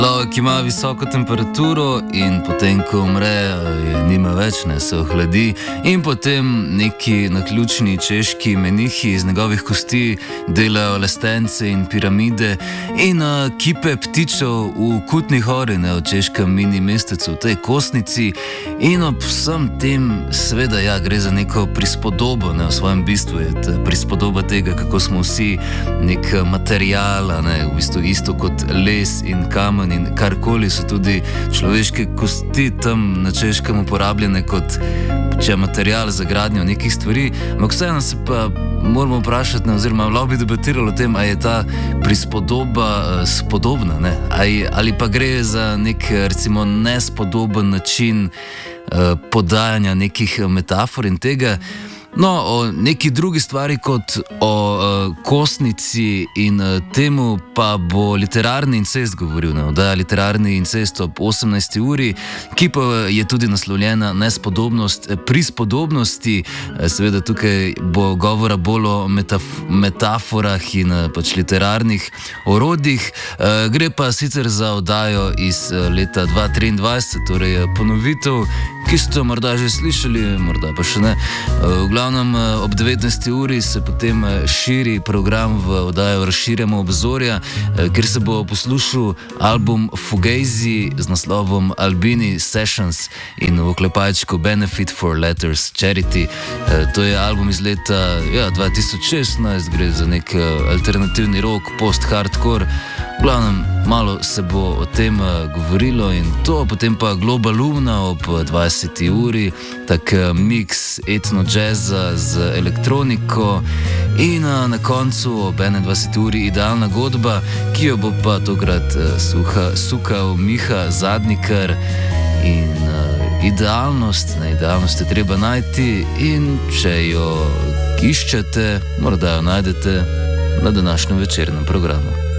Ki ima visoko temperaturo in potem, ko umre, je nima več, ne se ohladi. In potem neki naključni češki menihi iz njegovih kosti delajo lestence in piramide in kipe ptičev v Kutni Hori, ne, v češkem mini mestecu, v tej Kosnici. In ob vsem tem, seveda, ja, gre za neko prispodobo, ne, v svojem bistvu je prispodoba tega, kako smo vsi nek material, ne, v bistvu isto kot les in kamen in karkoli, so tudi človeške kosti tam na Češkem uporabljene kot material za gradnjo nekih stvari. Ampak vseeno se pa moramo vprašati, ne, oziroma lahko bi debatirali o tem, ali je ta prispodoba spodobna, ne? Ali pa gre za nek, recimo, nespodoben način podajanja nekih metafor in tega. No, o neki drugi stvari kot o Kosnici in temu pa bo literarni incest govoril, ne, oddaja Literarni incest ob 18. uri, ki pa je tudi naslovljena Nespodobnost pri spodobnosti. Seveda tukaj bo govora bolj o metaforah in pač literarnih orodjih. Gre pa sicer za oddajo iz leta 2023, torej ponovitev, ki ste morda že slišali, morda pa še ne. V glavnem ob 19. uri se potem širi program v oddajo Razširjamo obzorja, kjer se bo poslušal album Fugazi z naslovom Albini Sessions in v oklepajčku Benefit for Letters Charity. To je album iz leta 2016, gre za nek alternativni rock, post-hardcore. V glavnem, malo se bo o tem govorilo in to, potem pa Globalumna ob 20. uri, tak mix etno-džeza z elektroniko in na koncu ob 21. uri Idealna godba, ki jo bo pa tokrat sukal Miha Zadnikar. In idealnost je treba najti in če jo iščete, morda jo najdete na današnjem večernem programu.